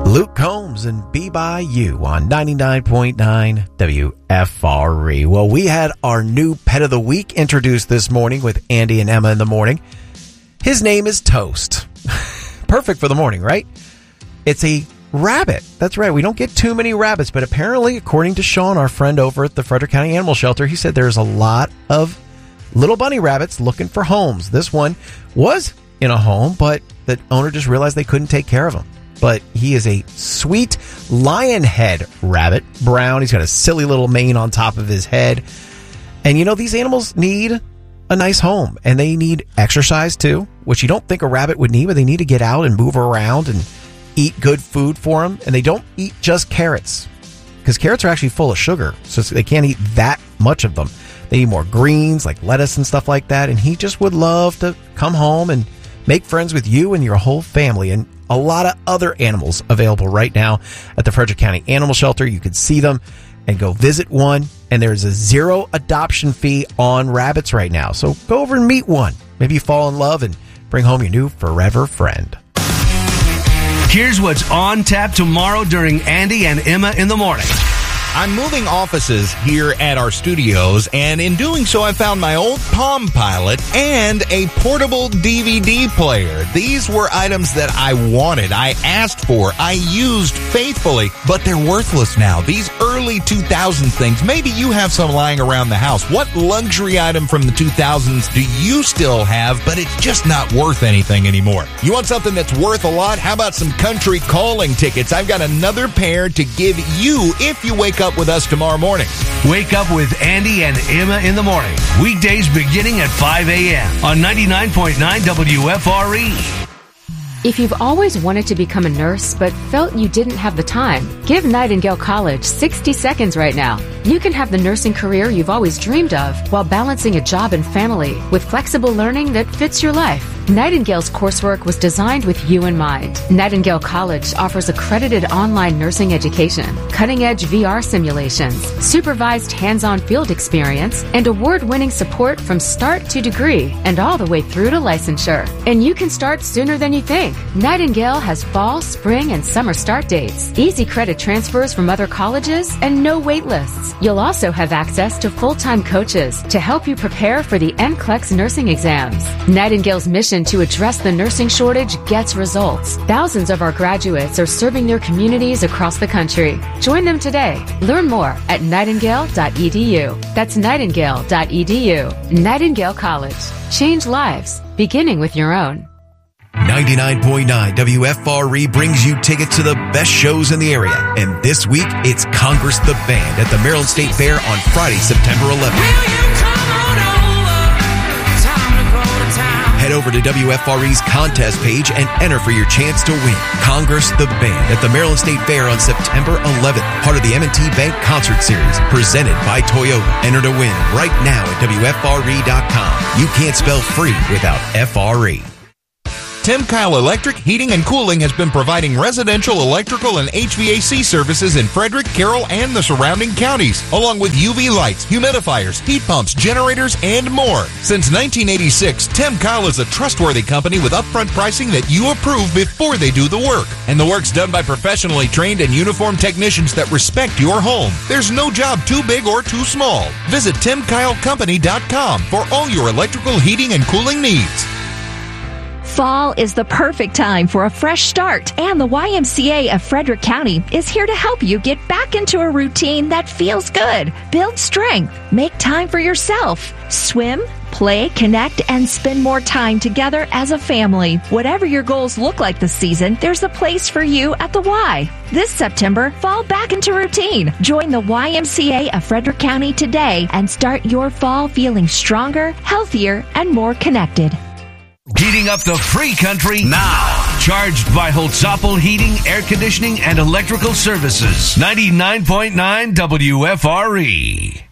Luke Combs and Be By You on 99.9 WFRE. Well, we had our new pet of the week introduced this morning with Andy and Emma in the morning. His name is Toast. Perfect for the morning, right? It's a rabbit. That's right. We don't get too many rabbits, but apparently, according to Sean, our friend over at the Frederick County Animal Shelter, he said there's a lot of little bunny rabbits looking for homes. This one was in a home, but the owner just realized they couldn't take care of him. But he is a sweet lion head rabbit, brown. He's got a silly little mane on top of his head. And, you know, these animals need a nice home, and they need exercise, too, which you don't think a rabbit would need, but they need to get out and move around and eat good food for them. And they don't eat just carrots, because carrots are actually full of sugar, so they can't eat that much of them. They eat more greens, like lettuce and stuff like that. And he just would love to come home and make friends with you and your whole family. And a lot of other animals available right now at the Frederick County Animal Shelter. You can see them and go visit one. And there's a $0 adoption fee on rabbits right now. So go over and meet one. Maybe you fall in love and bring home your new forever friend. Here's what's on tap tomorrow during Andy and Emma in the morning. I'm moving offices here at our studios, and in doing so, I found my old Palm Pilot and a portable DVD player. These were items that I wanted, I asked for, I used faithfully, but they're worthless now. These early 2000s things, maybe you have some lying around the house. What luxury item from the 2000s do you still have, but it's just not worth anything anymore? You want something that's worth a lot? How about some country calling tickets? I've got another pair to give you if you wake up with us tomorrow morning. Wake up with Andy and Emma in the morning. Weekdays beginning at 5 a.m. on 99.9 WFRE. If you've always wanted to become a nurse but felt you didn't have the time, give Nightingale College 60 seconds right now. You can have the nursing career you've always dreamed of while balancing a job and family with flexible learning that fits your life. Nightingale's coursework was designed with you in mind. Nightingale College offers accredited online nursing education, cutting-edge VR simulations, supervised hands-on field experience, and award-winning support from start to degree and all the way through to licensure. And you can start sooner than you think. Nightingale has fall, spring, and summer start dates, easy credit transfers from other colleges, and no wait lists. You'll also have access to full-time coaches to help you prepare for the NCLEX nursing exams. Nightingale's mission to address the nursing shortage gets results. Thousands of our graduates are serving their communities across the country. Join them today. Learn more at nightingale.edu. That's nightingale.edu. Nightingale College. Change lives, beginning with your own. 99.9 WFRE brings you tickets to the best shows in the area. And this week, it's Congress the Band at the Maryland State Fair on Friday, September 11th. Head over to WFRE's contest page and enter for your chance to win Congress the Band at the Maryland State Fair on September 11th. Part of the M&T Bank Concert Series presented by Toyota. Enter to win right now at WFRE.com. You can't spell free without FRE. Tim Kyle Electric Heating and Cooling has been providing residential electrical and HVAC services in Frederick, Carroll, and the surrounding counties, along with UV lights, humidifiers, heat pumps, generators, and more. Since 1986, Tim Kyle is a trustworthy company with upfront pricing that you approve before they do the work. And the work's done by professionally trained and uniformed technicians that respect your home. There's no job too big or too small. Visit TimKyleCompany.com for all your electrical heating and cooling needs. Fall is the perfect time for a fresh start, and the YMCA of Frederick County is here to help you get back into a routine that feels good. Build strength, make time for yourself, swim, play, connect, and spend more time together as a family. Whatever your goals look like this season, there's a place for you at the Y. This September, fall back into routine. Join the YMCA of Frederick County today and start your fall feeling stronger, healthier, and more connected. Heating up the free country now. Charged by Holtzapfel Heating, Air Conditioning, and Electrical Services. 99.9 WFRE.